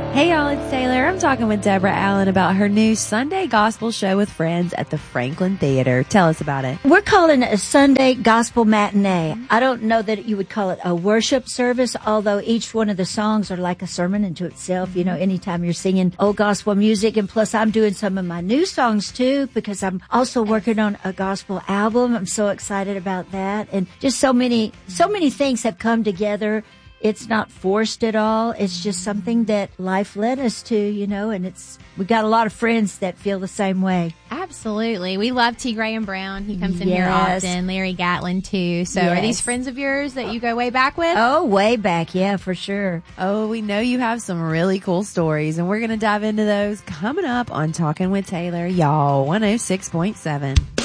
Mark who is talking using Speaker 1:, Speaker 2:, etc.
Speaker 1: Hey y'all, it's Taylor. I'm talking with Deborah Allen about her new Sunday gospel show with friends at the Franklin Theater. Tell us about it.
Speaker 2: We're calling it a Sunday gospel matinee. I don't know that you would call it a worship service, although each one of the songs are like a sermon into itself. You know, anytime you're singing old gospel music, and plus I'm doing some of my new songs too, because I'm also working on a gospel album. I'm so excited about that. And just so many things have come together. It's not forced at all. It's just something that life led us to, you know, and we got a lot of friends that feel the same way.
Speaker 3: Absolutely. We love T. Graham Brown. He comes in here often. Larry Gatlin, too. So Are these friends of yours that you go way back with?
Speaker 2: Oh, way back. Yeah, for sure.
Speaker 1: Oh, we know you have some really cool stories, and we're going to dive into those coming up on Talking with Taylor, y'all, 106.7.